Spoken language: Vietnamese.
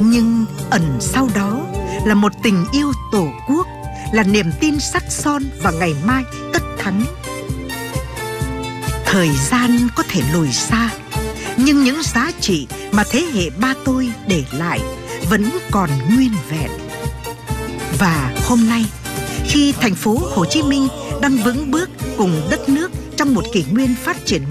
Nhưng ẩn sau đó là một tình yêu Tổ quốc, là niềm tin sắt son vào ngày mai tất thắng. Thời gian có thể lùi xa, nhưng những giá trị mà thế hệ ba tôi để lại vẫn còn nguyên vẹn. Và hôm nay, khi thành phố Hồ Chí Minh đang vững bước cùng đất nước trong một kỷ nguyên phát triển